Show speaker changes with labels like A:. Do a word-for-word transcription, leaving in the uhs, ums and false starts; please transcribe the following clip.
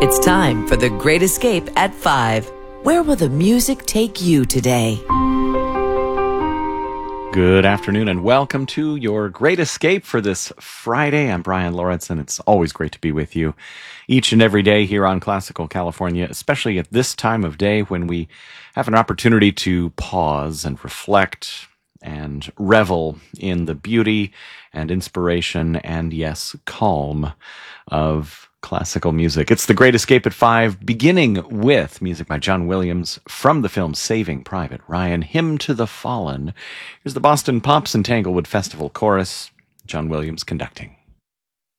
A: It's time for The Great Escape at five. Where will the music take you today?
B: Good afternoon and welcome to your Great Escape for this Friday. I'm Brian Lawrence, and it's always great to be with you each and every day here on Classical California, especially at this time of day when we have an opportunity to pause and reflect and revel in the beauty and inspiration and, yes, calm of classical music. It's The Great Escape at five, beginning with music by John Williams from the film Saving Private Ryan, Hymn to the Fallen. Here's the Boston Pops and Tanglewood Festival Chorus, John Williams conducting.